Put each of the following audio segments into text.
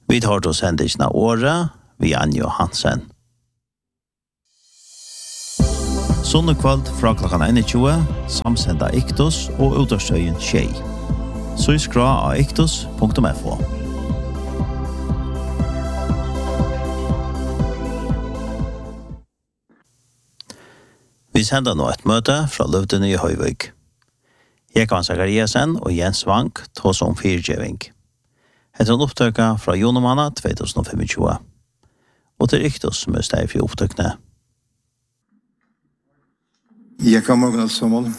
Vi tar då sändelserna året vid Anjo Hansen. Sunnekvalt fra klokkan 21, samsenda Iktos og utastøyen Tjei. Så skra av iktos.fo. Vi sender nå et møte fra Løvdene i Høyvøk. Jekvann Zakariasen og Jens Vank tås om fyrtjøving. Etter en opptøkka fra Jonomanna 2025. Og til Iktos som er steg for opptøkene. Jeg kan morgen alt sammen.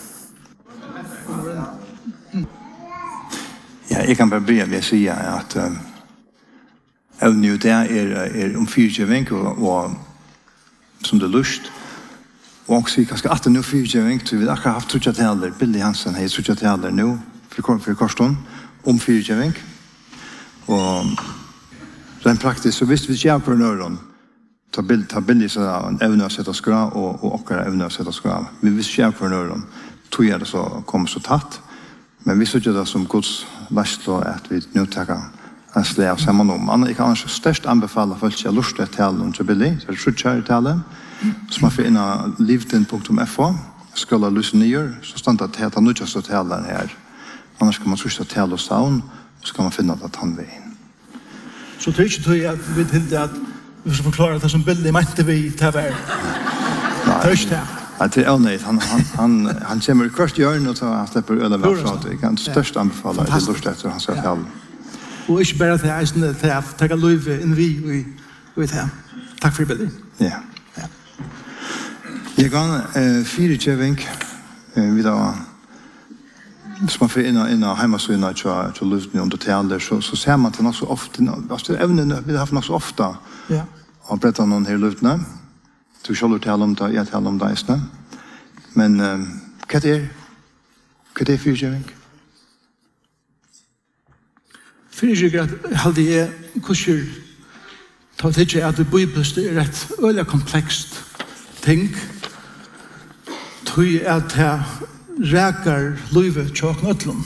Ja, jeg kan bare begynne med å si at evnen jo det er om fyrtjøving og som det er lyst. Og også kanskje at det er noe fyrtjøving, så vi har akkurat haft trutjataler, Billy Hansen har trutjataler nå, for Korston, om fyrtjøving. Og rent praktisk, så hvis vi ikke er på nøren, ta Billy så en evne å sette skra, og okkara evne å sette skra. Vi hvis ikke er på nøren, tror jeg det så kommer så tatt. Men vi synes det som Guds varslo at vi nå takker en slag av sammen om. Jeg kan annars størst anbefale folk til å lurt et tale om til Billy, så er det trutjare tale, som man får inn av livdin.fo, skulle lyse nyer, så stand det at han nødvendig å tale her. Annars kan man trusje tale og savn, og så kan man finne at han vil inn. Så det er ikke tog at vi til det at vi skal forklare det som Billy mente vi til å være. Det er ikke det. Ja, det er nøyd. Han kommer i hvert hjørne og han slipper øde vær fra det. Jeg kan størst anbefale det lurt etter hans tale. Og ikke bare til eisene til å ta løyve inn vi og til. Takk for Billy. Ja. Jeg kan fyrtjøving vi da hvis man får inn av heimasøyene til luften om det taler, så ser man til nok så ofte, altså evnene vi har haft nok så ofte og brettet noen her luftene. Du skal tale om det, jeg taler om det i men hva er det fyrtjøving? Fyrtjøving hadde jeg kurser ta til ikke at det bibelst er et øyelig komplekst ting. Tøy at jeg rækar livet tjåkn øtlom.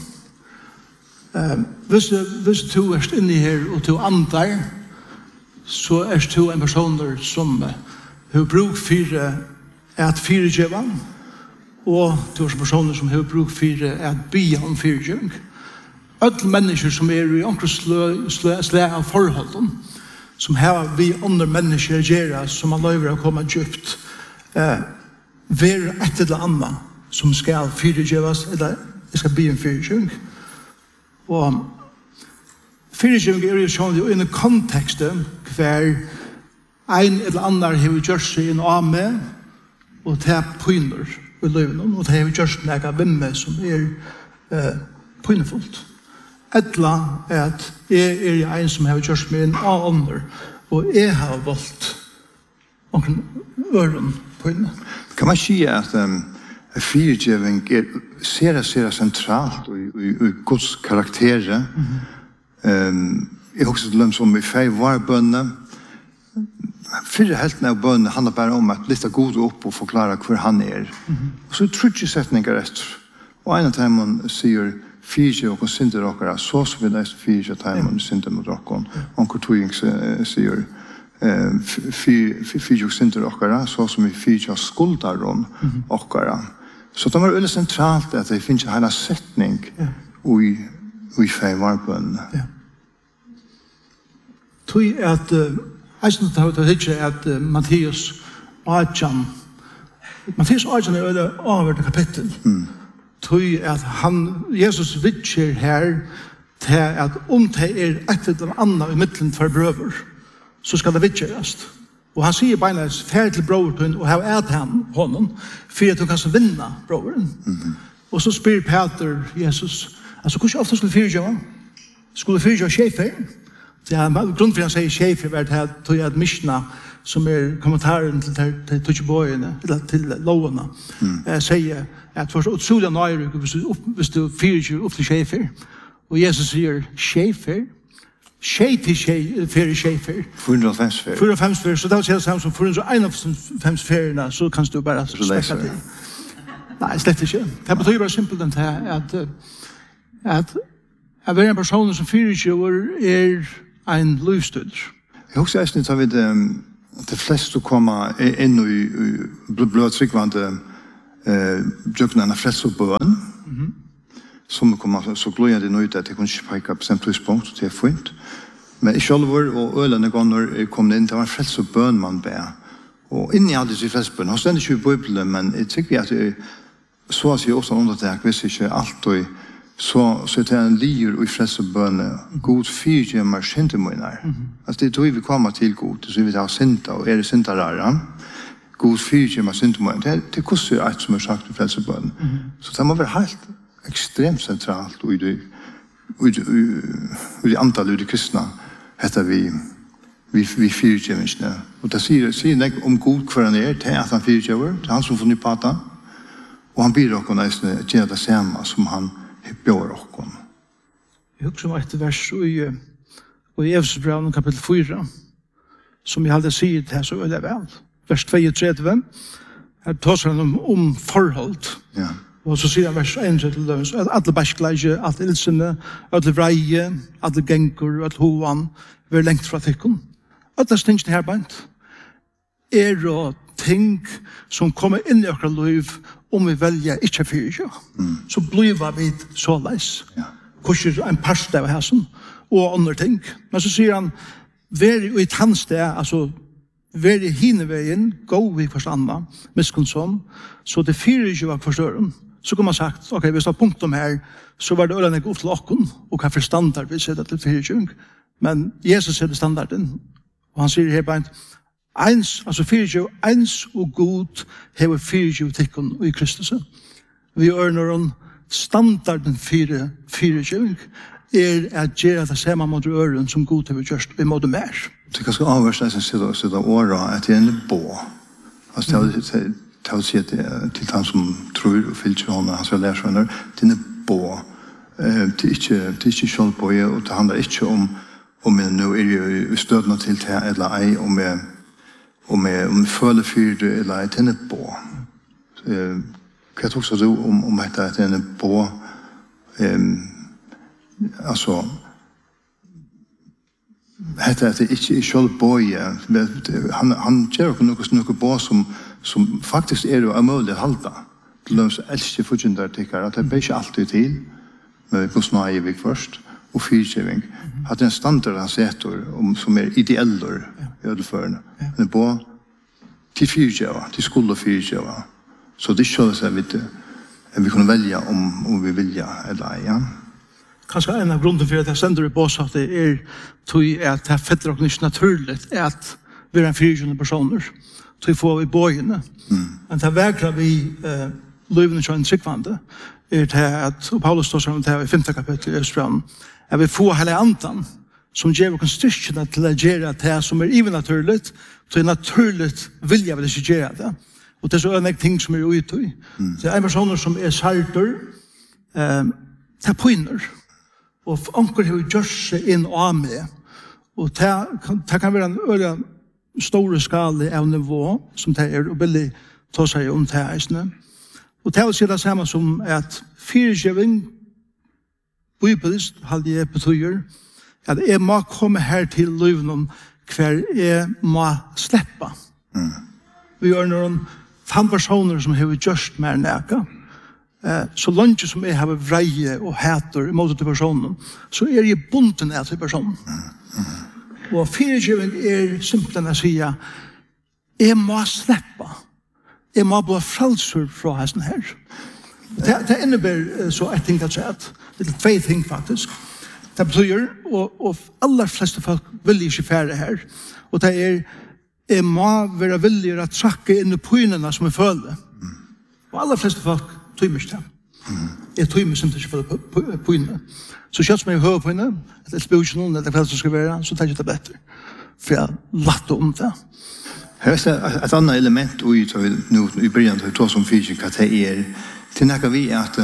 Hvis du er inne her og du andar, så er du en person som har bruk for at fyrtjøva, og du er en person som har bruk for at bya om fyrtjøving. Alle mennesker som er i omkring slag av forholden, som har vi andre mennesker gjør, som har løyver å komme djupt, være et eller annet som skal fyrtjøvas, eller det skal bli en fyrtjøving. Og fyrtjøving er jo sånn i en kontekst hver en eller annen har gjort seg en av med, og det er pøyner i løyven, og det har gjort seg en vimme som er pøynefullt. Etla er at jeg er en som har gjort meg en av andre, og jeg har valgt omkring øren pøyne. Kan man si at fyrtjøving er ser sentralt i Guds karakterer. Jeg har også lønns om i fei varbønne. Fyrre helten av bønne handler bare om at lytte god opp og forklare hvor han er. Så trutje setninger etter. Og en av dem sier fyrtjøv og synder dere, så som vi leser fyrtjøv og synder mot dere. Onkel Tøying sier fyrtjøv synder dere, så som vi fyrtjøv skuldar om dere. Så det var veldig sentralt at det finnes en setning i fei varbønne. Tøy at jeg synes det er at Matteus 18 er et avhørende kapittel. Tøy at Jesus vitser her til at om det er et eller annet i midten for brøver, så skal det vitserast. Og han sier beinleis, fær til brøveren og have et honom, for at du kan vinne brøveren. Og så spyr Peter Jesus, altså hvor ofte skulle fyrtjøva? Skulle fyrtjøva sjefer? Grunnen for han sier sjefer var det til at Mishna, som er kommentaren til Tutsjebøyene, eller til lovene, sier at for så utrolig nøyre hvis du fyrtjøva opp til sjefer. Og Jesus sier sjefer, fyrir sjefer. 450 fer. 450 fer, så det var samme som 451 ferierna, så kan du bare spekka til. Nei, slett ikke. Det betyr bare simpelt at være en person som 24 er en livsstil. Jag också är så vid de flesta kommer in i blodtryckvande jukna flesta bön. Som kommer så glöja det nu att det kan spika på en pluspunkt till fint. Men i själva och ölande gånger kom det inte var frälst och bön man bär. Och in i allt det frälst bön. Och sen är det ju Bibeln, men jag tycker att det så att jag också undertag visst inte allt och så det är en lier och i frälst och bön god fyrtje med skintemoinar. Alltså det tror vi kommer till god. Så vi tar synta och är det synta rara. God fyrtje med skintemoinar. Det kostar allt som är sagt i frälst och bön. Så det måste vara helt extremt centralt och i det antal av de kristna. Hetta vi fyrtjevningsne. Og det sier nek om god hver han til at han fyrtjever, til han som får nypata, og han byr okkon eisne gjerne det samme som han bjør okkon. Jeg husker om et vers i Efesbrevnen kapitel 4, som jeg hadde sier til så veldig vel. Vers 32, her tåser han om forhold. Ja. Og så sier han vers 1 at alle bæskleie, alle ilsene, alle vreie, alle gengur, alle hovan, vi er lengt fra tykken. Alle tingene her bænt og ting som kommer inn i okra liv om vi velger ikke fyrir. Så blir vi så leis. Kurser en parst av hæsen og andre ting. Men så sier han, vær i tannsted, altså vær i hineveien, gå vi forstanda, miskunnsom, så det fyrir var forstøren. Så kunne man sagt, ok, hvis det var punktum her, så var det øyne god til okken, og hva for standard vi setter til fyrirtjung. Men Jesus setter standarden, og han sier her bare, altså fyrirtjung, eins og god hever fyrirtjung tikkun i Kristus. Vi øyner om standarden fyrirtjung at gjøre det samme mot øren som god hever gjørst i måte mer. Det er ganske avhørst at jeg sitter åra at det er en bå. Altså det å si til han som tror og fyllt seg hånda, han skal lære seg under, det er bå. Det er ikke kjølbøye, og det handler ikke om jeg nå er i stødene til det, eller ei, om jeg føler fyrt eller ei, det er bå. Hva tok så du om at det er en bå? Altså, det er ikke kjølbøye. Han gjør noe bå som faktisk er jo mulig å holde til de eldste fortjentare at det ber ikke alltid til med hvordan man er først og fyrtjeving. At det er en standard han setter som er ideeller i ødelførende. Men på til fyrtjeva, til skole og fyrtjeva. Så det skjøler seg at vi kunne velge om vi vilja eller ei. Ja. Kanskje en av grunden for at jeg sender i bås at det er at det fetter og ikke naturligt at vi er en fyrtjevende personer. Så vi får i bøyene. Men det verkar vi løyvende til en tryggvande til at, og Paulus står som det i 5. kapittel i Østbrand, at vi får hele andan som gjør oss styrkene til å gjøre det som er even naturligt, så er naturligt vilja vil ikke gjøre det. Og det er så en ting som er ute i. Det er en person som er sarter, det er pøyner, og anker har gjort seg inn og av med, og det kan være en øye store skala av nivå som det er, og billig ta seg om det eisene. Og det vil si det samme som at fyrtjeving, bibelsk, halde jeg betyr, at jeg må komme her til livet hver jeg må slippe. Vi gjør noen 5 personer som har gjort mer næka. Så langt som jeg har vreie og hæter i måte til personen, så er jeg bunden av til personen. Og fyrtjeving er simpelthen å si jeg må slippe. Jeg må bli frelser fra hesten her. Det innebär så ett ting att säga att det är 2 ting faktisk. Det betyder, og aller fleste folk vil ikke fære her, og det er jeg må være villig å trakke inn i pøynene som jeg føler. Og aller fleste folk tøymer ikke det. Jeg tøymer simpelthen ikke for pøynene. Så kjøtt som jeg hører pøynene, eller spør noen, eller hva det skal være, så tenker jeg det bedre. For jeg latt om det. Her er et annet element i begynnelsen til 2004, hva det er. Til nækker vi at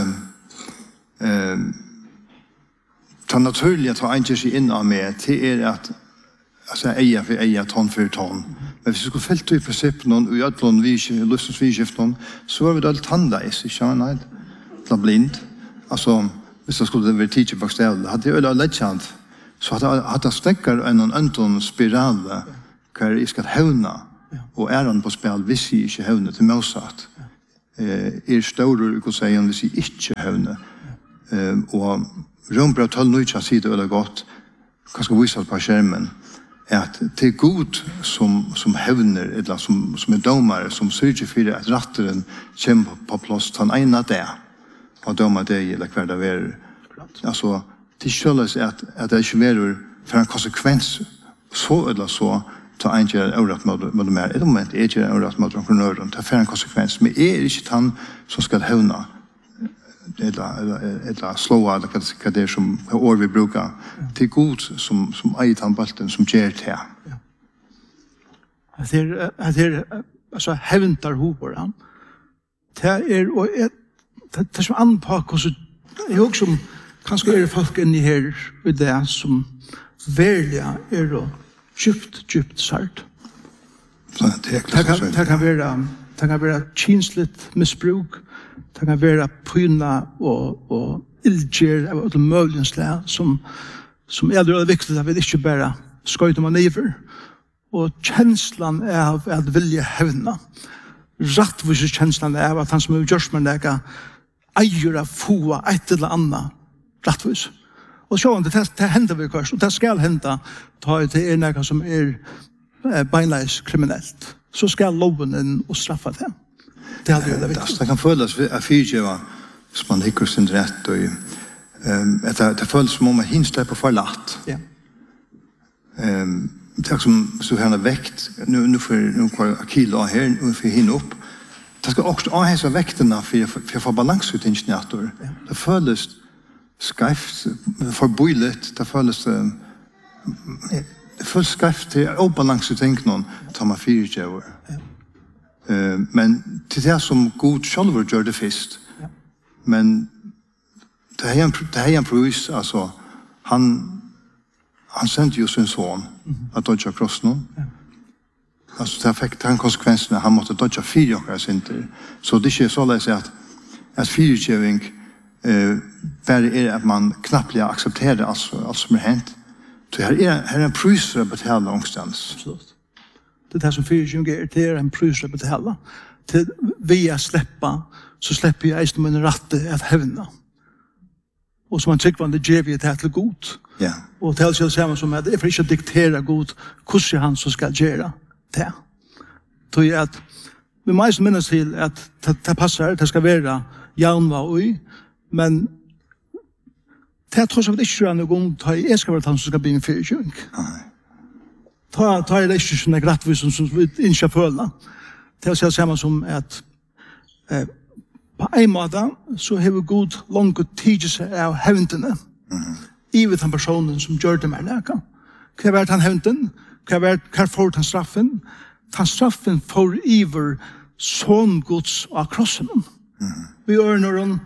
det naturlige at ha ikke seg inn av meg til at eia for eia, tonn for tonn. Men hvis vi skulle felt i prinsippen og i ødlån, lustens vidskiften, så var vi da litt tannleis, ikke nei, til blind. Altså, hvis det skulle være tidlig bakstavlig, hadde jeg øyla lettkjent, Så att det stäcker en anton spiral kvar jag ska hävna och är han på spel hvis jag inte hävna till Mozart. Större kan säga hvis jag inte hävna. Och Rönnbröd 12 sidor eller gott kanske visa på skärmen att det är god som hävner eller som är domare som sörjer för att rattaren kommer på plats ta en ena där och döma det eller kvar det är alltså det skölls att det inte mer för en konsekvens så eller så ta en gör orätt mot mer i moment är det orätt mot entreprenören ta för en konsekvens men är inte han som ska hävna eller slå eller vad det är som år vi brukar till god som eit han balten som ger det det alltså hävntar hovar det och det som anpakar så är också kanske är folk in i här med det som välja är då djupt sart. Det kan vara känsligt missbruk. Det kan vara pyna och ilger av de möjlighetsliga som är det viktigt att vi inte bara skojtar man över. Och känslan av att vilja hävna. Rättvis känslan av att han som är görs med läka äger att få ett eller annat rättvis. Och så det händer vi först och det ska hända ta det något som är beinleis kriminellt. Så ska loven in och straffa det. Det hade det viktigt. Det kan följas att fyrtjeva som man hickar sin rätt och det följs som om man hinns på förlatt. Ja. Det är som så här väckt nu för Akila här nu för hin upp. Det ska också ha så väkterna för få balans ut ingeniator. Det följs skräft för bojlet det följs full skräft till obalans ut tänk någon tar man fyrtjeva. Men till det som god själv gör det först. Men det här är en pris alltså han sände ju sin son att dodja krossen. Alltså det fick den konsekvensen han måste dodja 4 år sen. Så det är så läs att fyrtjöving är att man knappt accepterar alltså som är hänt. Så här är en pris för att betala någonstans. Absolut. Det här som fyrtjöving är en pris för att betala. Till via släppa så släpper jag just min ratte att hävna. Och som man tycker det ger vi det till god. Ja. Och det är samma som att det är för att diktera god hur han så ska göra det. Tror jag att vi måste minnas till att det passar, det ska vara jaunva och men det tror jag inte är någon ta jag ska vara han som ska bli en fyrtjöving. Nej. Ta det inte som en grattvis som vi inte följa. Det är samma som att på en måte så har vi god långt tid sig av hävntene. I vid den personen som gör det med läka. Hva var han hävnten? Hva får han straffen? Han straffen får iver sån gods av krossen. Vi gör när han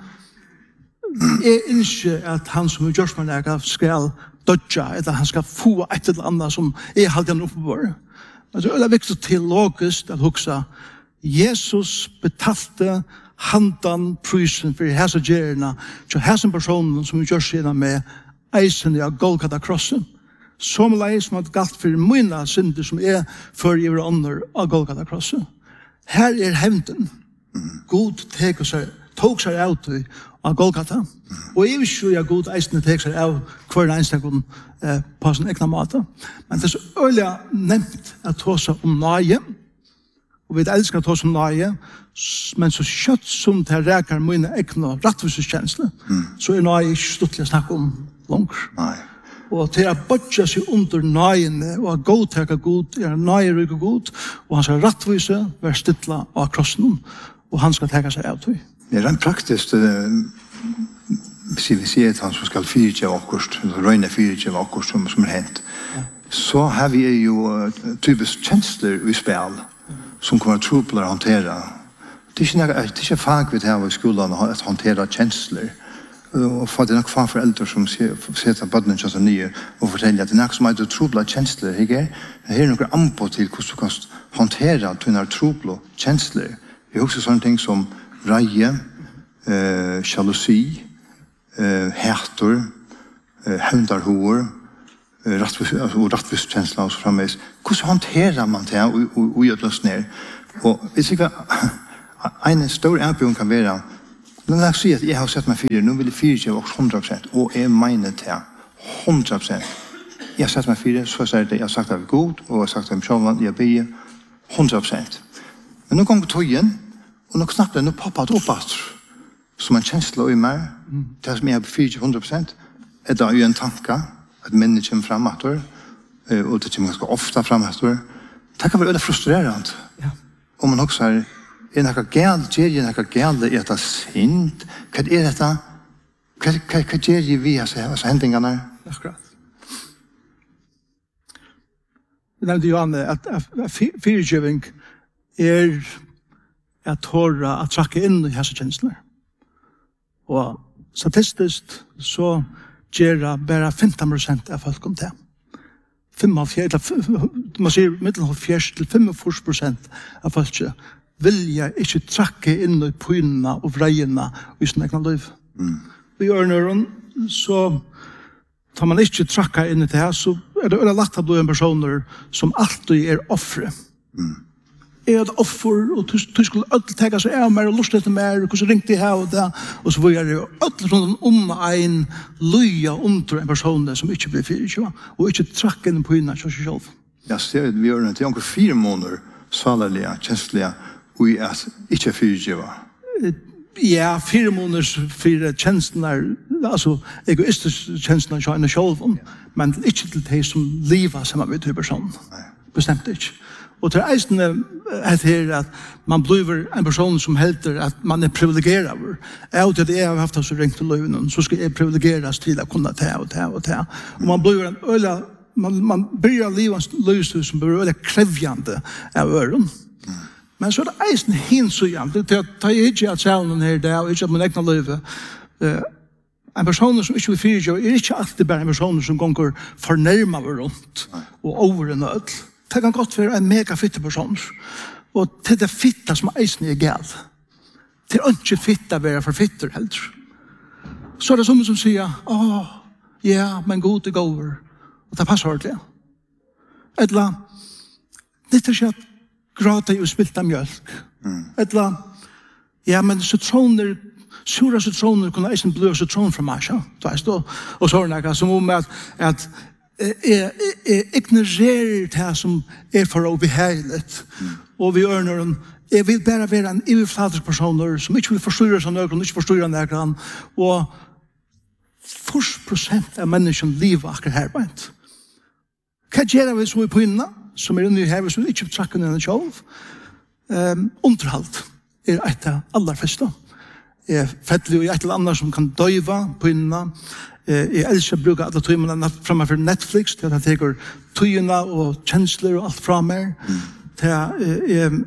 är inte att han som gör det med läka ska dodja eller han ska få ett eller annat som är halvt han uppbör. Alltså det är viktigt till logiskt att huxa Jesus betalte handan prisen för hesa gerna så hesa personen som gör sig med eisen i Golgata krossen som leis som att galt för mina synder som är för över under av Golgata krossen. Här är hämnden. God tog sig ut av Golgata. Och jag vet ju att god eisen tog sig av kvar enstakken på sin egna mata. Men det är så öliga nämnt att ta sig om nöje. Och vi älskar att ta som nöje. Men så kött som det räkar mina egna rättvisekänsla så är nöje inte stuttliga snack om långt. Nej. Och till att bodja sig under nöjen och att godtäcka god är nöjeryck och god och han ska rättvisa vara stittla av krossen och han ska täcka sig av det. Det är rent praktiskt vi ser att han som ska fyrtja akkurst eller röjna fyrtja akkurst som är hänt. Så har vi ju typiskt känslor i spel som kommer att trupla att hantera. Det är inte fag vi har i skolan att hantera känslor. Och för det är nog fan föräldrar som sätter barnen så nya och fortäljer att det är något som är trupla känslor. Det är några anpå till hur du kan hantera dina trupla känslor. Det är också sådana ting som raje, jalousi, härtor, hämndarhår, rättviskänsla och så framvis. Hur hanterar man det och gör det ner? Och hvis ikke en stor erbjudning kan være, men jeg sier at jeg har sett meg fire, nå vil jeg fire og 100%, og jeg mener det 100%. Jeg har sett meg fire, så sier det, jeg har sagt det er god, og jeg har sagt det er sjålvan, jeg ber 100%. Men nå kommer tøyen, og nå knappt det, nå poppar det opp at, som en kjensla i meg, det som jeg har fire 100%, er da jo en tanke, at minnet kommer frem etter, og det kommer ganske ofte frem etter. Det kan være veldig frustrerende. Ja. Om man också är några gäll, ger några gäll i att synd. Vad är detta? Vad ger vi alltså händingarna? Akkurat. Det nämnde Johan att fyrtjöving är att höra att tracka in i dessa känslor. Och statistiskt så ger bara 15% av folk om det. 45, man sier mellom 40 til 45% av folk vilja ikke trakke inn i pynene og vreiene i sin egen liv. I ørnøren så tar man ikke trakka inn i det her, så er det lagt å bli en personer som alltid er offre. Er et offer, og du skulle alltid tenke seg av mer og lust etter mer, og hvordan ringte jeg her og det, og så var det jo alltid sånn en løya under en person som ikke blir 24, og ikke trakk inn på henne til seg selv. Ja, så vi gjør det til omkring 4 måneder svalerlige, kjenslige, og at ikke 24. Ja, 4 måneders 4 kjenslene, altså egoistisk kjenslene til henne selv, men ikke til de som lever sammen med 2 personer. Bestemt ikke. Og til eisen er at man blir en person som helter at man er privilegerad. Og til det jeg har haft så ringt til løven, så skal jeg privilegeras til å kunne ta og ta og ta. Og man blir en øyla, man blir livens løsning som blir øyla krevjande av øren. Men så er det eisen hinsøyende til at ta ikke at sjælen her der, og ikke at man egna løve. En person som ikke vil fyre er ikke alltid bare en person som gonger fornærmer rundt og over en ødel. Det kan godt være en mega fitte person. Og til det fitta som eisen er galt. Til ikke fitta være for fitter heller. Så er det som sier, ja, men god er gover. Og det passer ordentlig. Etla, det er ikke at gråta i å spilta mjölk. Etla, ja, men citroner, sura citroner kunne eisen bli citron fra meg. Og så er det som om at ignorerer det som for obehagligt. Og vi ørner jeg vil bare være en overflatisk personer som ikke vil forstyrre seg nøkken, ikke forstyrre nøkken. Og 40% av menneskene lever akkurat her beint. Hva gjør vi så i pynene, som inne i her, hvis vi ikke trakker ned en kjolv? Underhalt er et av aller første. Fettelig og et eller annet som kan døyve pynene. Jeg elsker å bruke alle tøymene fremme for Netflix, til at jeg tar tøyene og kjensler og alt fra meg. Til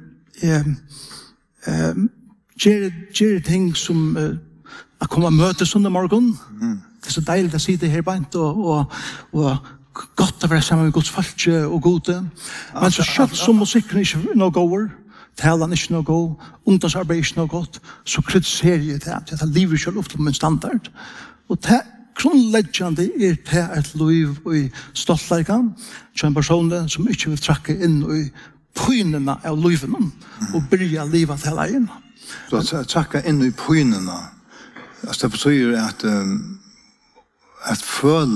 gjør ting som å komme og møte sånne morgen. Det er så deilig å sitte her beint og godt å være sammen med Guds folk og gode. Men så kjøtt som musikken ikke er noe goer, talen ikke noe god, ungdomsarbeid ikke noe godt, så kritiserer jeg det. Det er livet selv ofte med en standard. Og det grunnleggjande er til et liv i stoltleikan, til en person som ikke vil trakke inn i pynene av livene, og byrja livet til egen. Så at trakke inn i pynene, altså det betyr at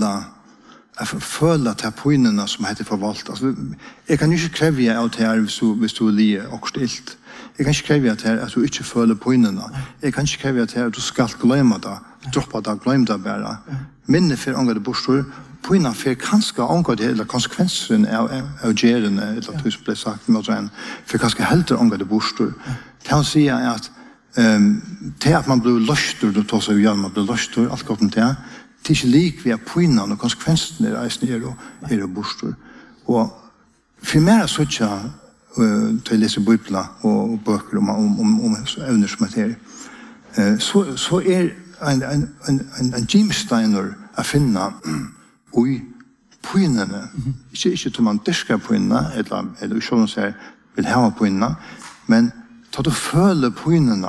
føle til pynene som heter forvalgt. Altså, jeg kan ikke kreve av det her hvis du lier og stilt. Jeg kan ikke kreve av det her at du ikke føler pynene. Jeg kan ikke kreve av det her at du skal glemme det. Droppa det, glöm det bara. Minne för ångade bostor, på innan för kanske ångade hela konsekvensen av gärden, eller det som blev sagt med en för kanske helt ångade bostor. Kan jag säga att till att man blir lustor, då tar sig igen man blir lustor, allt gott med det. Det är inte lik via på innan och konsekvensen är och bostor. Och för mer så att jag till läsa biblar och böcker om ämnen som är så är en gymsteiner att finna i pynene. Ikke til man disker pynene, eller sånn som vil ha pynene, men ta du føler pynene,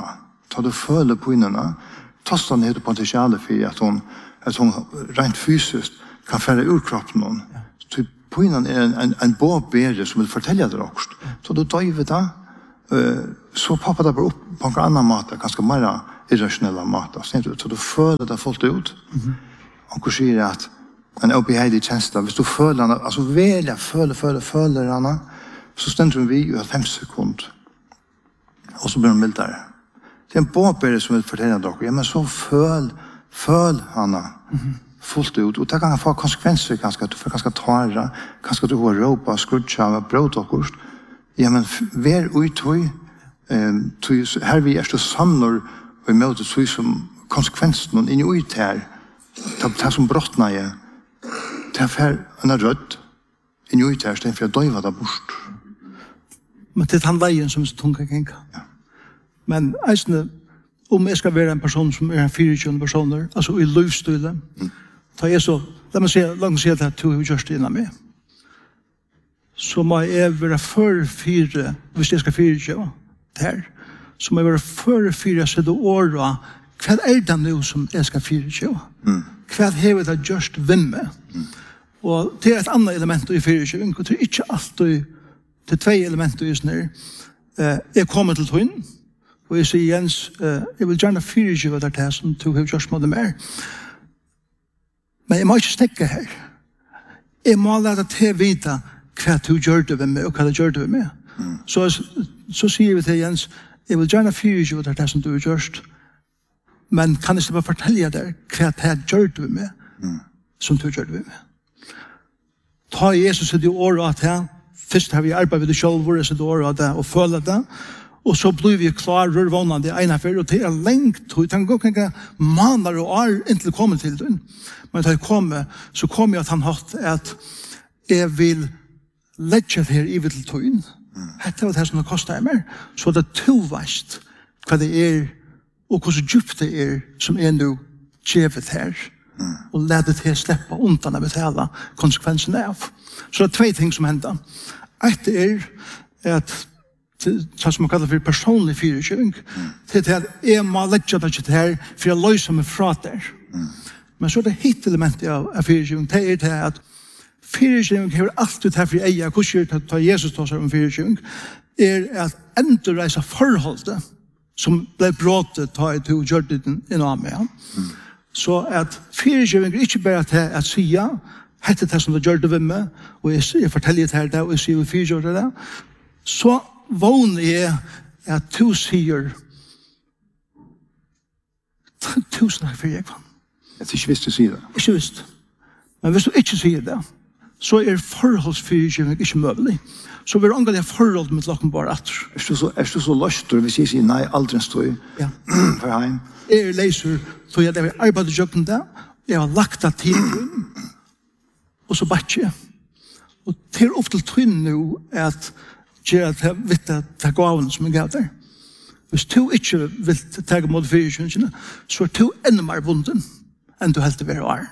tostan heter potentialet for at hun rent fysisk kan fære ur kroppen någon. Så på innan en båbere som vill fortälja det också. Så då döver det, så poppar det bara upp på en annan mat, ganska mer irrationella mat. Så du följer det fullt ut. Och säger att en obehaglig känsla, hvis du följer henne, alltså välja, följer henne, så ständer vi i 5 sekunder. Och så blir hon mildare. Det är en båbere som vill fortälja det också. Ja, men så följ henne fullt ut. Och det kan få konsekvenser ganska, att du får ganska tåra, ganska att du får råpa, skrutcha, brott och kurs. Ja, men vär uttøy, här vi är så samlar och möter så som konsekvensen in i ut här, det som brottnar är, det är för en röd in i ut här, det är för att döva det bort. Men det är han vägen som är så tunga gänga. Ja. Men eisne, om jag ska vara en person som är en 24 personer, alltså i livsstilen, tar jag så, låt mig säga att du har gjort det innan mig. Så må jeg være for-fire, hvis jeg skal fire der, så må jeg være for-fire så det året, hva er det nå som jeg skal fire? Hva har det gjort vimme? Og det er et annet element i fire, og det er ikke alltid til 2 elementer i sånn her. Jeg kommer til tøyen, og jeg sier Jens, jeg vil gjerne fire det her som du har gjort med det mer. Men jeg må ikke stekke her. Jeg må lade til vite hva du gjør det med meg, og hva du gjør det med meg. Så sier vi til Jens, jeg vil gjerne fire det her som du har gjort, men kan jeg bare fortelle deg hva du gjør det med meg, som du gjør det med meg. Ta Jesus i det året at her, først har vi arbeidet ved det selv, hvor jeg sitter året at det, og føler det, og så blir vi klar og vånende i ene fyr, og det er lengt, og det kan gå ikke måneder og år inntil å komme til den. Men da jeg kommer, så kommer jeg at han hatt at jeg vil legge det her i vidt til tøyen. Dette var det som det kostet meg. Så det er tovast hva det er, og hvordan djupt det er som er nå gjevet her. Og lede det slippe undan å betale konsekvensen av. Så det er 2 ting som hender. Et er at det som man kallar for personlig fyrirkjøring, det er at jeg må legge det ikke her for å løse meg fra der. Men så er det hitt elementet av fyrirkjøring, det er det at fyrirkjøring har alltid her for eier, hvordan tar Jesus tar seg om fyrirkjøring, er at endurreisa forholdet som ble bråtet ta i to gjørdet inn av meg. Så at fyrirkjøring er ikke bare til at sia, hette det som det gjør det ved meg, og jeg forteller det her, og jeg sier vi fyrirkjører det, så vågner jeg at du sier 1000 for jeg vann. Jeg er ikke visst du sier det. Ikke visst. Men hvis du ikke sier det, så er forholdsfyrirkjøring ikke mulig. Så vil du angre det forhold med lakken bare at. Er du så løst, hvis jeg sier nei, aldri en støy for heim? Jeg leser, så jeg har arbeidet jobben der, jeg har lagt det til, og så bare jeg. Og det er ofte til nå at gjør at jeg vet at det er gaven som jeg gav der. Hvis du ikke vil ta imot fyrirkjøringene, så er du enda mer bunden enn du helt vil være.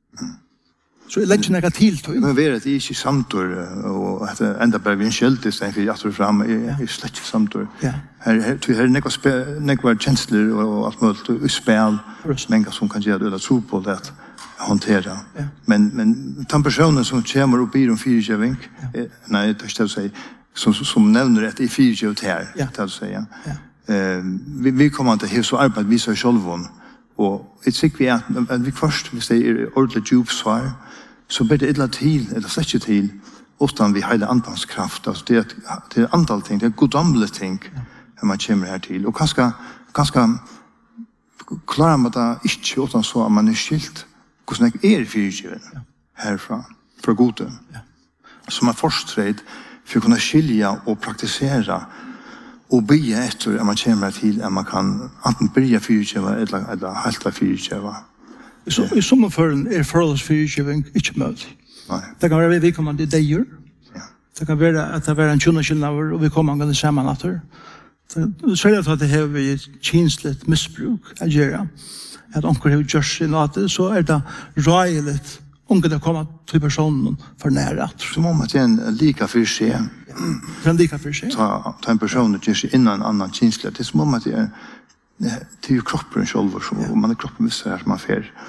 Så jeg legger ikke til tog. Men vet at jeg ikke samtor, og at enda bare vi en skjeldis, tenker jeg at fram, jeg er slett ikke samtor. Her er nekvar kjensler og alt mulig, og spil, menga som kan gjøre det, eller tro på det at håndtere. Men den personen som kommer og byr om fyrirkjøring, nei, det er ikke det å si, som nevner at det er fyrirkjøring her, det er å si. Vi kommer til å ha så arbeid vi seg selv, og jeg sikker vi at vi først, hvis det er ordentlig djup svar, så blir det illa til, eller slett ikke til, utan vi heile andanskraft. Altså det er antall ting, det er godamlige ting når man kommer her til. Og ganske klarer man det ikke utan så at man er skilt hvordan jeg er fyrirkjøren herfra, fra gode. Så man forstred for å kunne skilja og praktisere og bygge etter at man kommer til at man kan enten bygge fyrirkjøren eller halta fyrirkjøren. I sommerføren er forholdsfyrirkjøring ikke mulig. Det kan være vi kommer til deier. Det kan være at det er en kjønnaskillnaver, og vi kommer til sammen etter. Så er det at det har vi kinslet misbruk å gjøre. At onker har gjort sin natt, så er det røyelig onker det kommer til personen for nære. Som om at det er en lika for seg. Det er en lika for seg. Ta en person som gjør seg innan en annen kinslet. Det er som om at det er kroppen selv, og man er kroppen visser at man fer.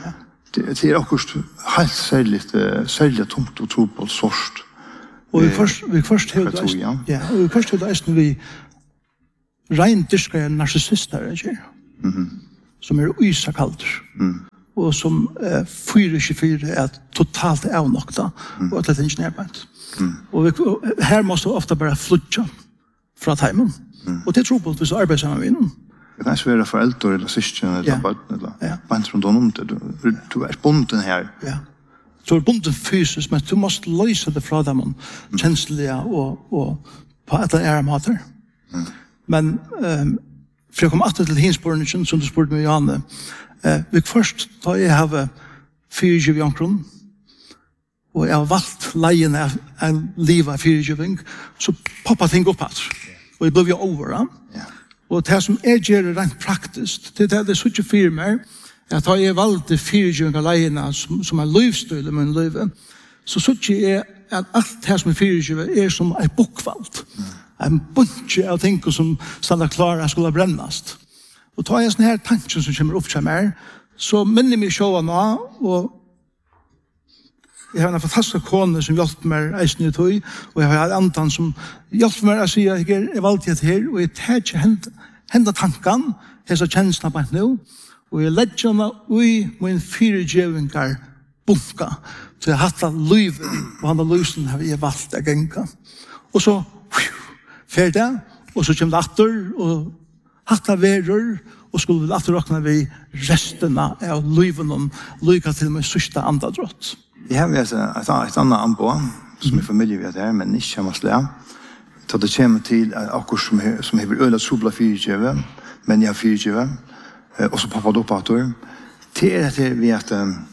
Det är också helt särskilt tungt och tro på sorst. Och vi först hade och vi först hade vi rent diska narcissister, inte? Som är isakalter. Och som fyra är totalt avnokta och att det inte är bänt. Och här måste vi ofta bara flytta från hemmen. Och det tror på att vi ska arbeta samman med dem. Det kan inte vara föräldrar eller syskon eller barn eller barn från dem. Du är bunden här. Ja. Du är bunden fysiskt, men du måste lösa det från dem känsliga och på alla era mater. Men för jag kom åter till hinspårningen som du spurte mig, Janne. Vi först tar jag have 4 jankron och jag har valt lejen av en liv av 4 så poppar ting upp här. Och det blev ju over, Og det som gjør rent praktiskt, det er så ikke firmer, at da jeg valgte 24 leiene som livsstil i min liv, så ikke jeg at alt det som 24 som bokvalt. En bunch av ting som standa klar at skulle brennast. Og da jeg sånne her tanken som kommer opp til meg, så minner meg sjåa nå, og jeg har en fantastisk kone som hjelper meg eisen i tog, og jeg har en annan som hjelper meg å si at jeg er valgt det her, og jeg tar ikke henda tanken, hesa kjensla på nå, og jeg legger henne i min 4-djevingar bunka, til jeg hatt livet, og han har lysen har jeg valgt å genka. Og så, ferdig, og så kommer det atter, og hatt verer, og skulle vi atter råkne vi resten av livet, lykke til min sørste andadrott. Jeg har et annet anbå, som er familie ved her, men ikke kommer slik. Så det kommer til akkurat som har ølet sobla 4, men jeg har 4, og så poppet opp at det er at vi at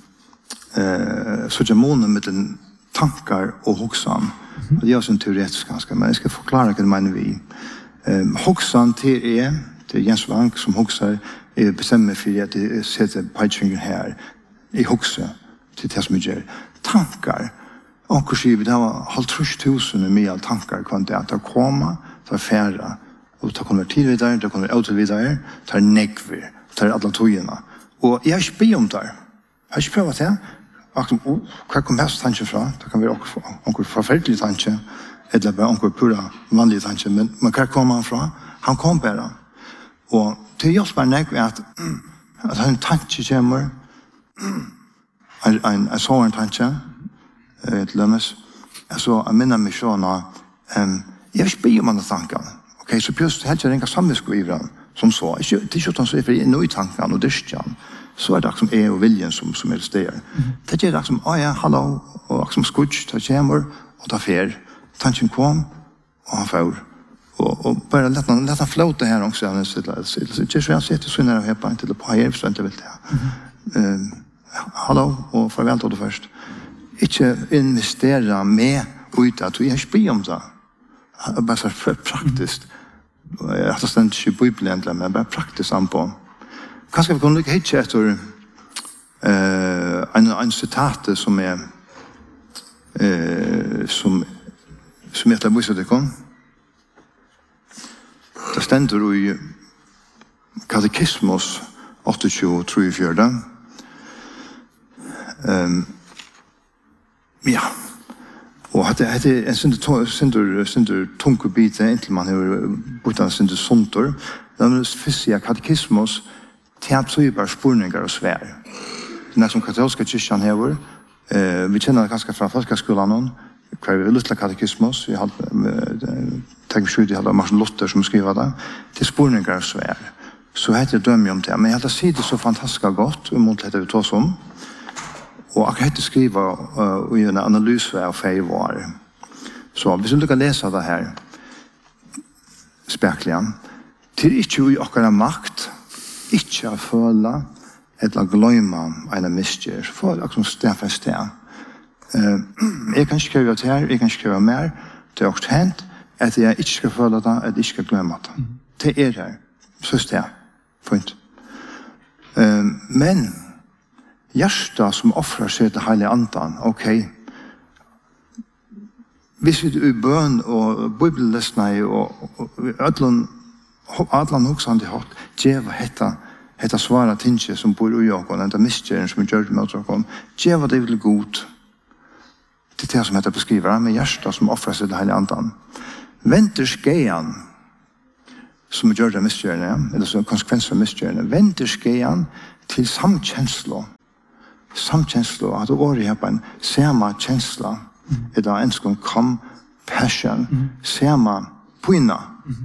så ikke måned med den tankar og hoksan. Det er også en teoretisk ganske, men jeg skal forklare hva det mener vi. Hoksan til Jens Vank som hoksar, er bestemt for at jeg setter peitsfingeren her i hoksa til det som gjør tankar. Onkel sier vi, det var 50.000 mye tankar kvant det at det kommer, det er færre, og det kommer tid videre, det kommer ut videre, det er negver, det er alle togene. Og jeg har ikke bedt om det. Jeg har ikke prøvd det. Hva kom helst tanke fra? Det kan være onkel forferdelig tanke, eller bare onkel pura vanlig tanke, men hva kom han fra? Han kom bare. Og det hjelper negver at en tanke kommer, en sånn tanke, til lømmes. Så jeg minner meg sånn at jeg vil ikke be om andre tankene. Ok, så plutselig helst jeg ringer sammenskriver som så. Det er ikke sånn som jeg er noe i tankene og dyrkene. Så er det som er og viljen som er steder. Det er det som, ja, hallo, og som skudj, det kommer, og det fer. Tanken kom, og han får. Og bare lett han flåte her også. Det er ikke så jeg sitter så nær og hepa til det på her, hvis du ikke vil det. Hallo, og farvel til det først. Ikke investere med ut at vi har ikke bryr om det. Bare så praktisk. Jeg har stendt ikke i Bibelen egentlig, men bare praktisk an på. Kanskje vi kunne lykke hit etter en sitat som er som jeg tar bøyset til kom. Det stender i Katekismos 28-34. Ja, og det er en synder tungkubite inntil man har bort en synder sunter. Det er først sier katekismos til at så er bare spurninger og svær. Det er som katolske kyrkjan hever. Vi kjenner det ganske fra folkeskolen, hva er lytte katekismos. Jeg hadde Martin Luther som skriver det. Til spurninger og svær. Så heter det dømme om det. Men jeg hadde sitt det så fantastisk godt, mot det vi tås om. Og akkurat hette skriver i en analyse av feilvarer. Så hvis du kan lese det her, spekelig, til ikke i akkurat makt, ikke å føle eller gløyme en misgjør, for akkurat sted for sted. Jeg kan ikke skrive det her, jeg kan ikke skrive mer, det er også hent, at jeg ikke skal føle det, at jeg ikke skal glemme det. Det er det, så sted, point. Men, hjärsta som offrar sig till heliga andan, okej. Hvis vi er i bøn og bibellesna og Adlan hoksande hatt, djeva hetta hetta svara tinge som bor i okon, enda misgjeren som gjør det med okon, djeva det vil god. Det er det som heter beskriver, med hjärsta som offrar sig til hele andan. Venter skeian, som gjør det misgjørende, eller som konsekvenser av misgjørende, venter skeian til samkjenslo. Samkjenslo, at året er på en sema kjensla, er det en som compassion, sema poina.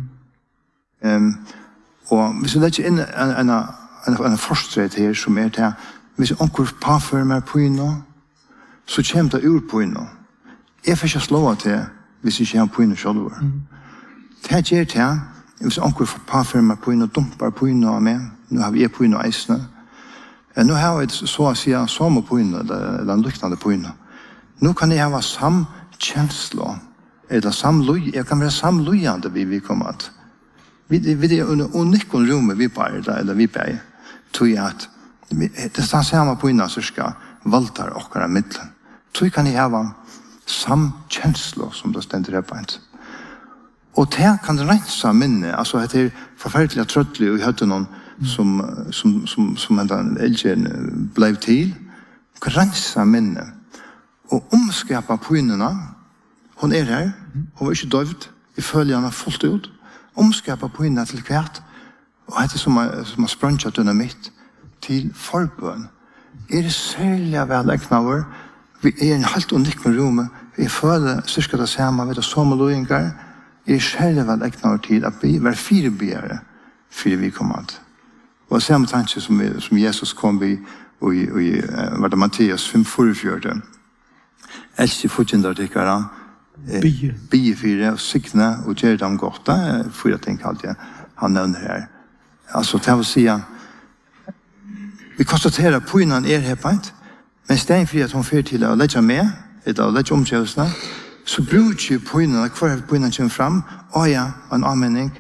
Og hvis vi legger inn en forstret her som er til, hvis onker påfører meg poina, så kommer det ur poina. Jeg får ikke slå til hvis jeg ikke har poina selv. Det gjør til, hvis onker påfører meg poina, dumper poina av meg, nå har vi poina eisene, nu har vi så å si samme poina, eller en liknande poina. Nu kan jeg ha samkjensla, eller jeg kan være samlujande vi kommer at. Vi er unikken rommet vi bare, eller vi bare, tror jeg at det er samme poina som skal valtar okkara middelen. Tror kan jeg ha samkjensla, som det stender her på en. Og det kan rensa minne, altså det er forferdelig trøttelig, og jeg hørte noen som en eldgjern blev til, kan rensa minne, og omskapa poinene, hun er her, hun var ikke døvd, jeg føler henne fullt ut, omskapa poinene til hvert, og det er som har sprøntjat under mitt, til forbøn. Er det særlig vel eknaver, vi er en helt unik med rommet, vi føler cirka det samme, vi er samme lojinger, er særlig vel eknaver til at vi var firebyere, fire vi kom at. Og samme tanke som Jesus kom i var det Matteus 5:44. Elsk i fortjender tikkere, bie fire, og signe, og gjør dem godt. Det er fyra ting alltid han nevner her. Altså, det vil si vi konstaterer at poinan er her på et, men stein fri at hun fyrer til å legge med, eller å legge omkjøvelsene, så bruker poinan, hver poinan kommer fram, og ja, en anmenning,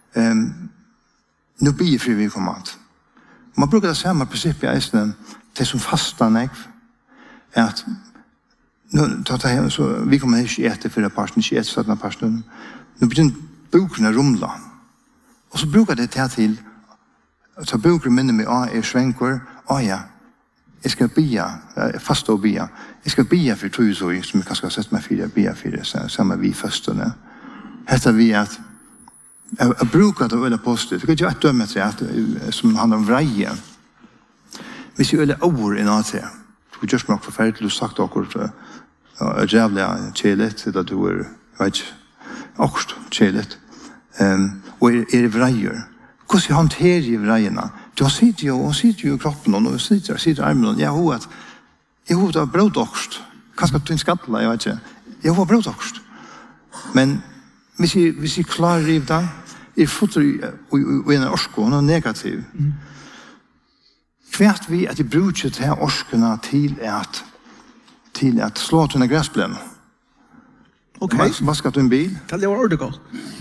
nu blir fri vi kommer at. Man brukar det samme prinsippet i eisene, det som fastar er at så vi kommer ikke etter fyrre parten, ikke etter stedet parten, nu begynner bokene rumla, og så brukar det til så bokene minner meg er svenker, ja, jeg skal bia, fast og bia, jeg skal bia for trusøy, som jeg kanskje har sett meg fire, bia for sammen vi førstene. Hette vi at jeg bruker det veldig positivt. Det kan ikke være dømme til som handler om vreie. Hvis jeg veldig over i natt her, du gjør meg forferdelig, du har sagt akkurat rævlig kjelet, da du er, jeg vet ikke, akkurat kjelet, og er vreier. Hvordan håndterer jeg vreiene? Du sitter jo i kroppen, og sitter i armen, jeg har brådokst. Kanskje du er en skattelig, jeg vet ikke. Jeg har brådokst. Men hvis jeg klarer riv da, er fotter i en orsko, noe negativ. Kvært vi at jeg bruker til orskene til at slå til en græsplen. Ok. Vasket du en bil? Det var ordet godt.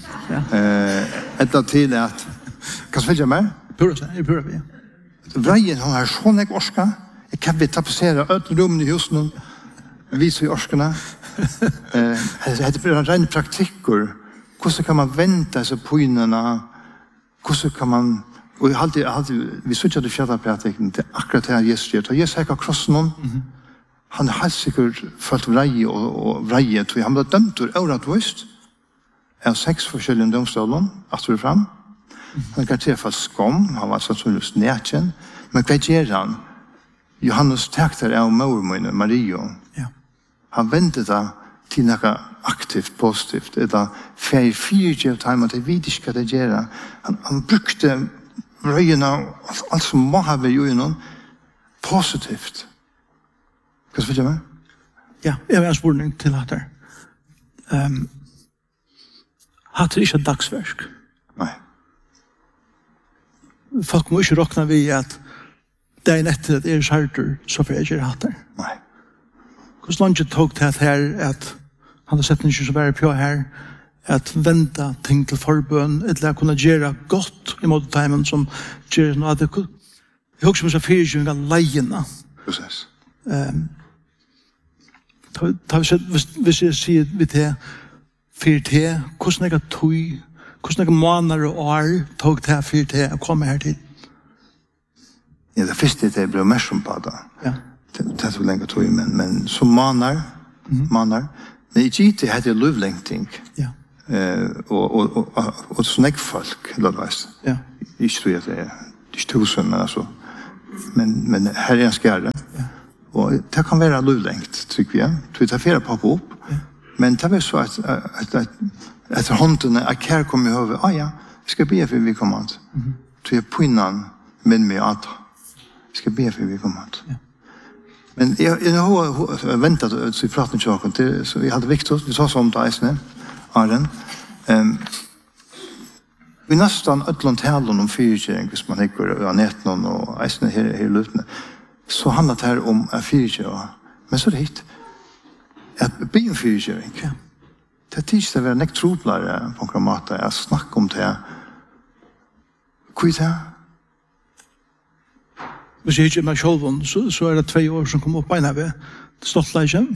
Etter til at kan du følge meg? Jeg prøver, ja. Vreien har sånn jeg orska. Jeg kan vi tapetsere rummen i husen, vise i orskene. Det blir en ren praktikker. Hvordan kan man vente seg på innan? Hvordan kan man... Og vi synes at det fjallapraktikken, det er akkurat det Jesus gjør. Da Jesus hekker krossen om, han har helt sikkert følt vreie og vreie. Han ble dømt og øvret av 6 forskjellige domstolen, at du er frem. Han kan til for skam, han var sannsynligvis nætjen. Men hva gjør han? Johannes takter av mormøyne, Mario. Ja. Han vendte det til noe aktivt, positivt. Det er ferie 4 timer, det vet ikke hva det gjør. Han brukte røyene, alt som må ha vært gjort noen, positivt. Hva skal du gjøre? Ja, jeg har en spørning til hatt her. Hatt er ikke dagsverk. Nei. Folk må ikke råkne ved at det er nettet at er skjerter, så får jeg ikke hatt her. Nei. Hvordan langt tok det her at han har sett ikke så være på her, at vente ting til forbøn, eller kunne gjøre godt i måte timen som gjør noe. Jeg husker om så fyrir av leiene. Precis. Hvis jeg sier vi til fyrir til, hvordan jeg tog, hvordan jeg måneder og år tog til fyrir til å komme her til? Ja, det første det blev mer som på det. Ja. Det er så lenge tog, men som manar, men i GT hadde jeg løvlengting. Ja. Og sånne folk, løvveis. Ja. Ikke tror jeg det er, ikke tusen, men altså. Men her er en skjære. Ja. Og det kan være løvlengt, tykker jeg. Vi tar flere pappa opp. Ja. Men det var så at etter håndene, at her kom jeg over, ja, jeg skal be for vi kommer an. Så jeg på innan, men med at jeg skal be for vi kommer an. Ja. Men jeg har ventet til praten til åkken, så jeg hadde viktig, vi sa sånn til eisene, Arjen. Vi nesten ødlån talen om fyrkjøring, hvis man ikke har nett noen og eisene her i løtene, så handler det her om fyrkjøring. Men så er det hit, at be om fyrkjøring. Ja. Det er tids det å være nekt troplare på en måte, jeg snakker om det. Hva er det? Hvis jeg ikke er meg selv, så er det 2 år som kom opp beina ved Stottleikjen.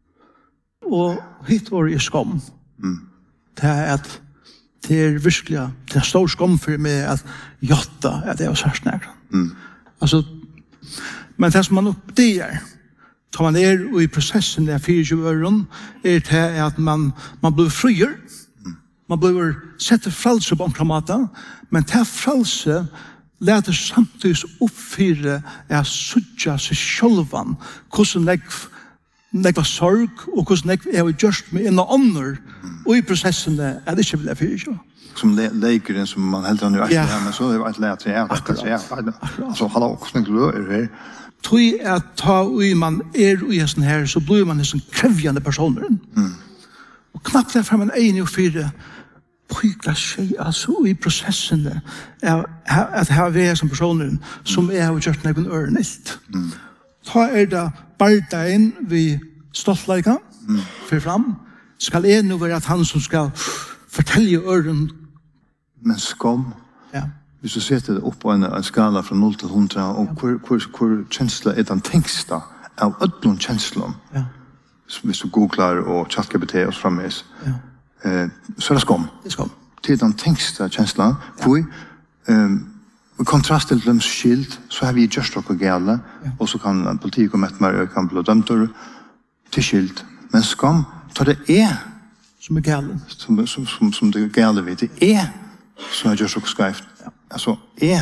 Og hit var jeg skam. Det er at det er virkelig, det er stor skam for meg at jotta at det er særst nærkere. Altså, men det som man oppdager, tar man i processen der 24 åren, er det at man blir frier, man blir sett frelse på omkramata, men det frelse leder samtidig oppfyre at sutja seg sjølvan, hvordan nekva sorg, og hvordan nekva er gjørst med en og andre, og i processen er det ikke vil fyre. Som leikeren som man helt annet er, men så er det et lære altså, hallå, hvordan er det her? Tui at ta ui man i en sånn her, så blir man en sånn krevjande personer. Og knappt der frem en egen og 4 pykla seg, altså i prosessene, at her vi er som personer, som har gjort noen ørenilt. Ta det bardagen vi stoltleika, for fram, skal nå være at han som skal fortelle øren. Men skam, ja. Hvis du setter det opp på en skala fra 0 til 100, og hvor kjensla er den tenksta av ødlån kjenslom, hvis du googlar og ChatGPT og framvis, så er det skam. Det er skam. Det er den tenksta kjensla, hvor i kontrast til dem skild, så har vi gjørst noe gale, og så kan politiet komme etter meg, og kan bli dømt til skild. Men skam, tar det som er gale. Som det er gale ved. Det som har gjørst noe skreft. Altså,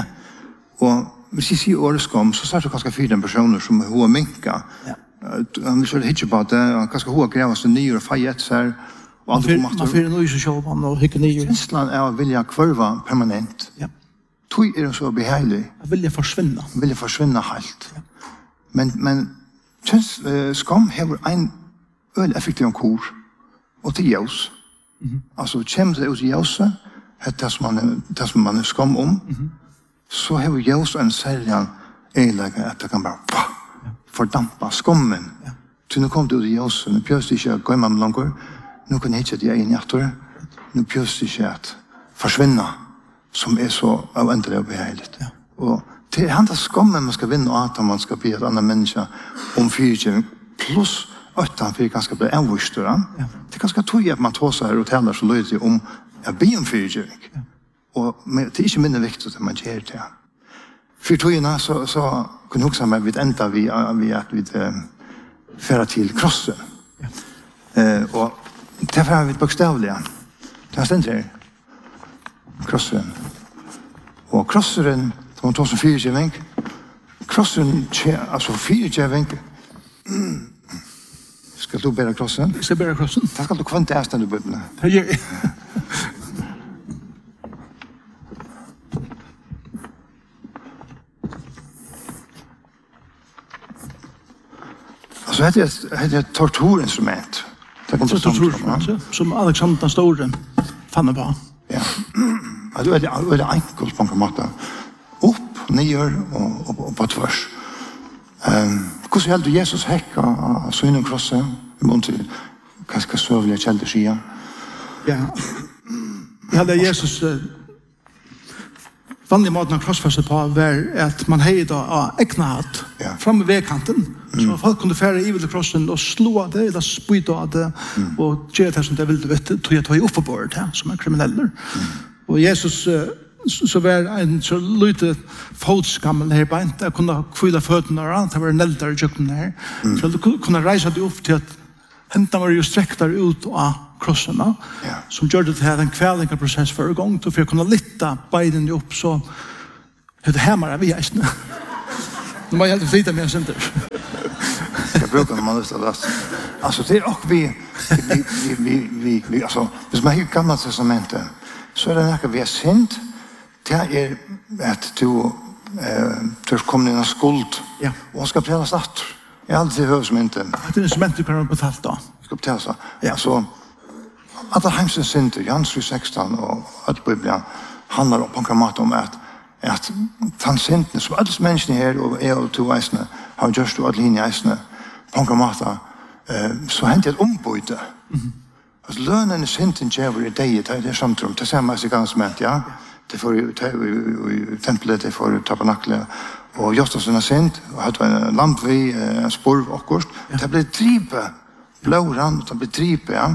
og hvis jeg sier året skam, så er det ganske 4 personer som har minka. Han vil kjøre hitje på det, han ganske hoa grevast det nye og fejet seg. Man fyrer noe som kjøper han og hikker nye. Kjenslan er å vilja kvarva permanent. Tui er så beheilig. Jeg vilja forsvinna. Vilja forsvinna helt. Men skam hever en øl effektiv kur, og til jaus. Altså, kjem det ut i jauset, det som man er skam om, så har vi jaus en særlig eilega at det kan bare fordampa skammen. Så nå kom det ut i jauset, nå pjøst ikke at gøyma med langer, nå kan jeg ikke det egen hjertor, nå pjøst ikke at forsvinna, som er så av endre og beheiligt. Og det er han skammen man skal vinne, og at man skal be et annet menneske om fyrtjøring, pluss øttan for ganske bli avvurstøren. Det er ganske tog at man tar seg her og taler så løyde om jeg ber om fyrtjøring. Og det er ikke mindre viktig at man gjør det. Fyrtøyene så kunne jeg huske meg vidt enda vi at vi fører til krossen. Og derfor er vi bokstavlige. Det er stendt her. Krossen. Og krosseren, det var som fyrtjøring. Krossen, altså fyrtjøring, skal du bære krossen? Jeg skal bære krossen. Da skal du kvante æsten du bøybene. Det gjør jeg. Altså, det er et torturinstrument. Det er et torturinstrument, som Alexander den Store fann på. Ja. Det er enkelt på en måte. Opp, nyer og på tvers. Hvordan heldur Jesus hekka av synen krosset? Vi må til hva søvlige kjelder skia. Ja. Jeg hadde Jesus vanlig måten av krossfestet på var at man heide av egnahat framme ved kanten. Så folk kunne fære i til krossen og slå av det, eller spyte av det, og gjøre det som det ville vite, tog jeg oppe på det, som er krimineller. Og Jesus så var en så lite fotskammel här på inte kunna kvila fötterna och det var näldar i köken här. Så du kunde resa dig upp till att hända var ju sträckta ut av krossarna som gjorde det här en kvälningarprocess för igång för att kunna litta Biden upp så det hämmar vi är nu. Nu var jag helt flytta med center. Jag brukar när man lyssnar det. Alltså det är och vi alltså hvis man har gamla testamentet så är det något vi har synd. Det är att du kommer in i skuld och ska betala skatt. Jag har alltid hört som inte. Det är som inte kan betala då. Ska betala så. Alltså att det hemskt synd i Jans 16 och att Bibeln handlar om konkret om att fanns synden som alla människor här och är och två äsna har gjort då att linje äsna konkret så hänt ett ombyte. Alltså lönen är synden jävlar i det är samtrum till samma sekansment det får ju templet det får tabernaklet och just såna synd och hade en lamp vid en spår och kort det blev dripe blåran det blev dripe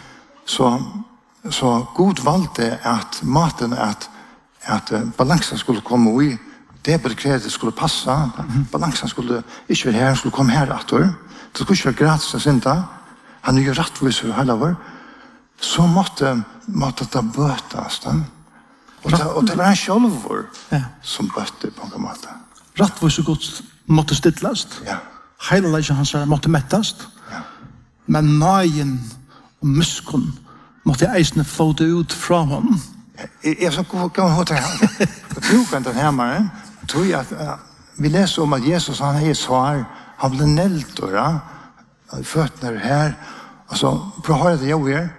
så god valde att maten att balansen skulle komma i det på det skulle passa balansen skulle inte vara här skulle komma här åter det skulle inte vara gratis att synda han är ju rättvis för hela vår så måtte ta bötas och det var en självor som bötte på en måte rättvis och Guds måtte stittlast hela lägen hans måtte mättast men najen och muskon måtte eisne få det ut från honom. Jag så kan man hota här. Jag tror kan den här man tror jag att vi läser om att Jesus han är svar han blev nällt då fötter här alltså för har det jag är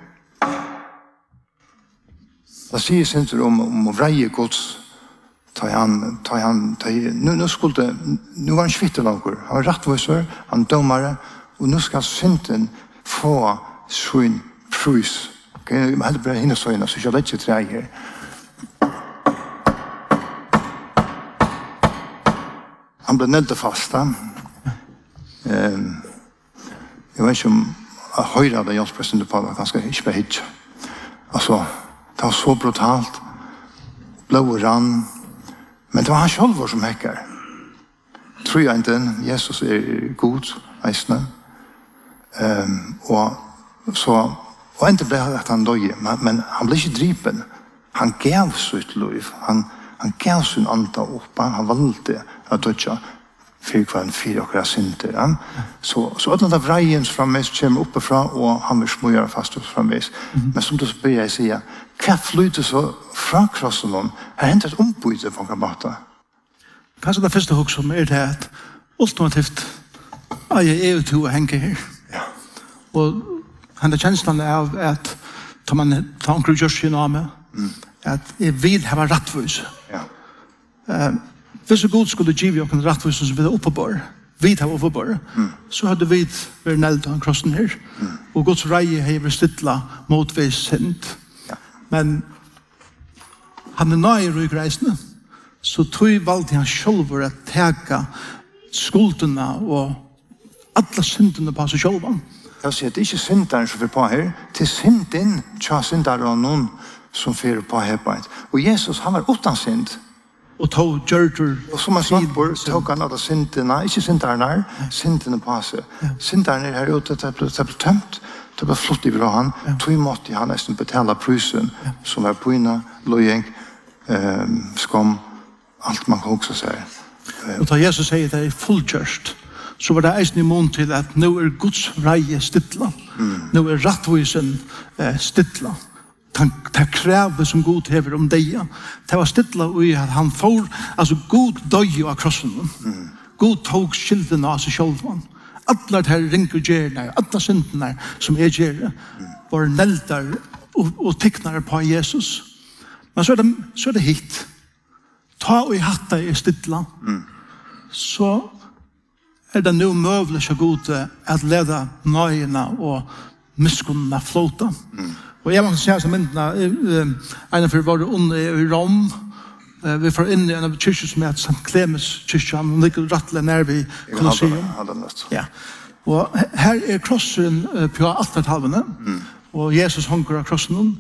det säger sen om vreje Guds ta han nu skulle nu var han svitterlager han var rättvisor han domare och nu ska synden få sin pris. Okay, man hade bara hinna så innan så jag lät ju träga här. Han blev nöjd fasta. Jag vet inte om jag hörde Jans president på det ganska inte behit. Alltså det var så brutalt. Blå rann. Men det var han själv som häckar. Tror jag inte Jesus är god eisne. Och så och inte blev att han döje, men han blev inte dripen. Han gav sitt liv. Han gav sin anta upp. Han valde att döja för kvar en 4 och synter. Så att den där vrejens framvis kommer uppifrån och han vill smöja fast oss framvis. Men som du börjar säga, vad flyter så från krossen någon? Här händer ett ombyte från Kabata. Kanske det första hugg som är det att ultimativt jag är ute och hänger här. Och han har känslan av att tar man tankar görs sin name att jag vill ha rättvis. För så god skulle ge vi och en rättvis som vi är uppe på. Vi har uppe på. Så hade vi varit nällt av krossen här. Och Guds reje har vi stittla motvis synd. Men han är nöjd i rygreisene. Så tog valde han själv att täcka skulderna och alla synderna på sig själva. Jag säger att det är inte syndaren som är på här. Det är synden, tja syndare och någon som är på här på ett. Och Jesus, han var utan synd. Och tog gjörder. Och som han slappar, tog han alla synderna, inte syndarna, synderna på sig. Syndarna är här ute, det blev tömt. Det blev flott ifrån han. Tog måtte han nästan betala prysen som var på inna, lojeng, skam, allt man kan också säga. Och då Jesus säger att det är fullkörst. Så var det eisen i mån till att nu är Guds reje stittla. Nu är rättvisen stittla. Det kräver som god hever om dig. Det var stittla i att han får, alltså god döj av krossen. God tog skilden av sig själv. Alla de här rinkergerna, alla synderna som är gerna var nältar och tecknar på Jesus. Men så är det hit. Ta och i hatta i stittla. Så är det nu möjligt så gode att leda nöjena och miskunna flota. Och jag måste säga som myndena, en för var under i Rom, vi får in i en av kyrkor som heter Sankt Clemens kyrkan, och ligger rattliga när vi Colosseum. Ja. Och här är krossen på altartalvarna, och Jesus hänger av krossen,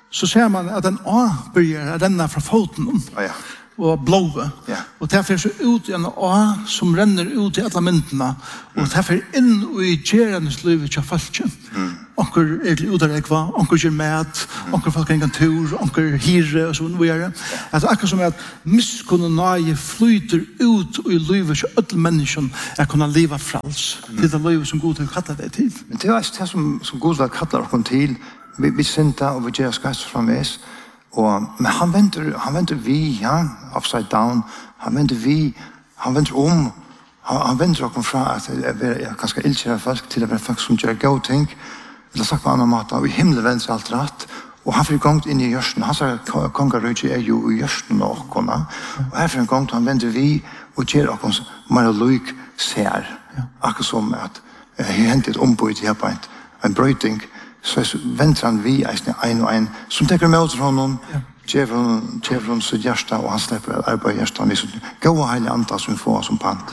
så ser man at en A börjar renna fra foten og blåve. Og det er så ut i en A som renner ut i alle myndene, og det er inn i gjerendes liv til folk. Onker er til udarekva, onker gjør mat, onker folk en tur, onker hyre og sånn videre. Altså akkurat som at miskunn nøye flyter ut i livet til alle mennesker er kunne leve frals. Det er det livet som Gud har kallet det til. Men det er det som Gud har kallet oss til. Vi synda og vi gjør skast framvis. Men han venter vi, upside down. Han venter om. Han venter oss fra at jeg ganske ilkjære folk til å være folk som gjør gode ting. Eller sagt på annen måte, og i himmelen venter alt rett. Og han får gongt inn i hjørsten. Han sier at kongarøyde er jo i hjørsten og åkene. Og her får gongt, han venter vi og gjør oss mer lyk ser. Akkurat som at jeg hentet ombud til en brøyting. Så venter han vi en og en som tenker med oss honom, gjør han sitt hjerte, og han slipper arbeid i hjertet. Han viser gå og heilig anta som vi får som pant.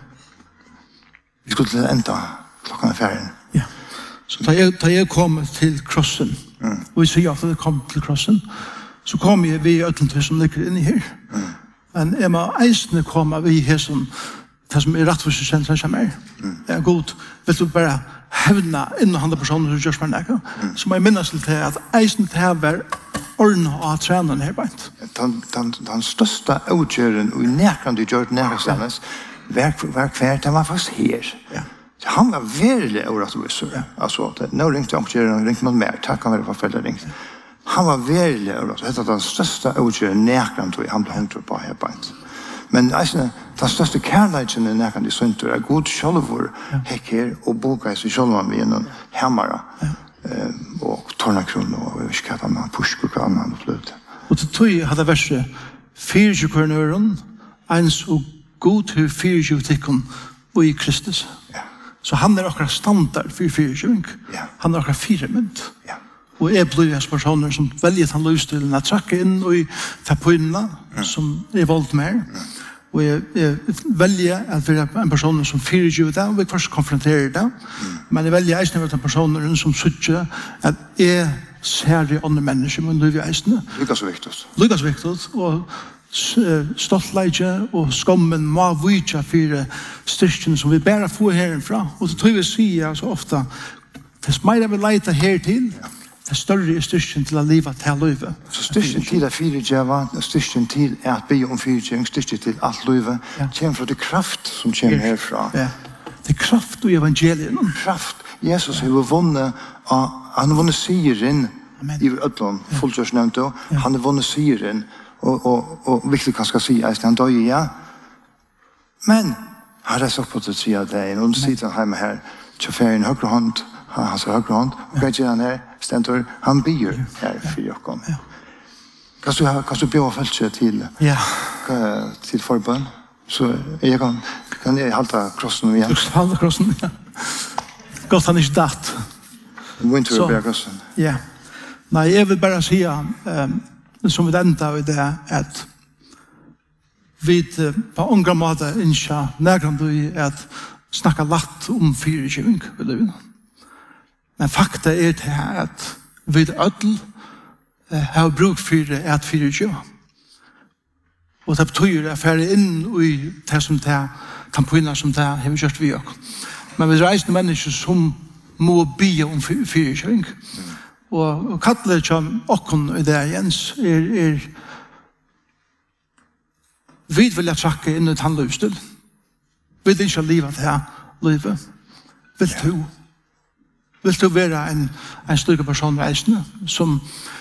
Vi skulle til enda klokken ferien. Så da jeg kom til krossen, og vi sier at jeg kom til krossen, så kom jeg vi i ødelen som ligger inne her. Men jeg må eisende komme vi her som det som er rett for seg selv som er. Det er godt. Vil du bare hevna innan andre personer som gjørs for nægge, så må jeg minnes til at eisen til å være ordene av treneren her beint. Den største utgjøren og nækene du gjør næggestennes var kvær, den var faktisk her. Han var veldig overrattviser. Altså, nå ringte omkjøren, ringte man mer, takk han være for foreldre ringte. Han var veldig overrattviser. Det er den største utgjøren nækene han ble hentet på her beint. Men den største kærleidsen i nækene de synter er god sjølvor hekker og boka i seg sjølvan vi gjennom hemmere og tornakron og jeg vet ikke hva annan, pusk og hva annan og fløyte. Og til tog hadde verset 24 kornøren, ens og god til 24 tikkun og i Kristus. Så han er akkurat standard for 24. Han er akkurat 4 mynt. Og jeg blir hans personer som velger han løystilen å trakke inn og ta på inna som er voldt mer. Og jeg velger at være en person som 24 det, og vi først konfronterer det. Men jeg velger eisene å være en person som sier at jeg ser i andre mennesker, men du er eisene. Lykkes viktig. Lykkes viktig, og stoltleidje og skommen må vite for styrkene som vi bare får herfra. Og så tror jeg sier så ofte, det mer jeg vil leite her til, det større er styrken til å leve til livet. Så styrken til å fyrdjeva, styrken til å be om fyrdjeng, styrken til alt livet, kommer fra det kraft som kommer herfra. Det er kraft i evangeliet. Kraft. Jesus har vunnet, han har vunnet sigeren i ødlån, fulltjørs nevnte, han har vunnet sigeren, og viktig hva skal si, han døg ja. Men, han reiser opp på til siden av deg, og han sitter hjemme her, tjåferien høyre hånd, han ser høyre hånd, og hva gjør han her? Stentor, han byr her for jokken. Kan du be å følge seg til forbønn? Så kan jeg halte krossen igjen? Du skal halte krossen, ja. Godt han ikke datt. Winter vil be krossen. Ja. Nei, jeg vil bare si som vi enda i det, at vi på unge måte ikke nærkant i at snakka latt om fyrirkjøving i livet. Men fakta er det at vi ødel har bruk for at fyrirkjøving. Og det betyr at jeg inn i det som det er, tampoiner som det er, har vi kjørt vi også. Men vi reiser mennesker som må be om fyrirkjøving. Og kattler som okken i det, Jens, vi vil trakke inn i tannløvstil. Vi vil ikke livet til livet. Vil du være en styrke person reisende som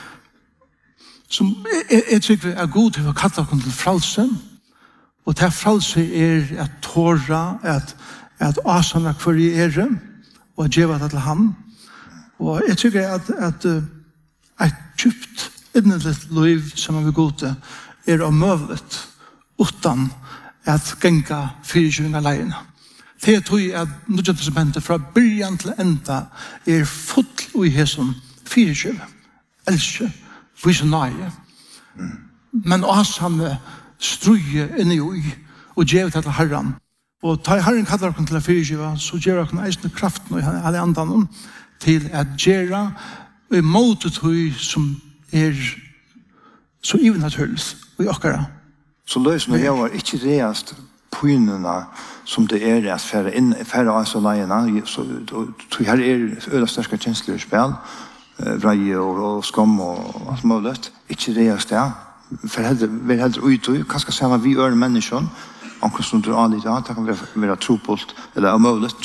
jeg tykker er god til å kalle oss til fralsen. Og til fralse er at tåre, at asana hver i ære, og gjøre det til han. Og jeg tykker at et kjøpt innenlig liv som er god til er omøvlet utan at genga 24 leirene. Det tror jeg at Nye Testamentet fra byrjan til enda er full i hesson 24. Elsker, vise nøye. Men oss han strøye inni ui og gjør det til Herren. Og ta Herren kallar oss til 24, så gjør oss eisende kraften og alle andan til at gjøre i måte tog som så ivenaturligt i okkara. Så løsene jeg var ikke reast pynene som det at færre av så leiene, så her øyla sterske kjensler i spil, vreie og skam og alt mulig, ikke reast det, for vi heller ut, kanskje sammen vi mennesker, omkring som du anlitt, det kan være tropult, eller mulig,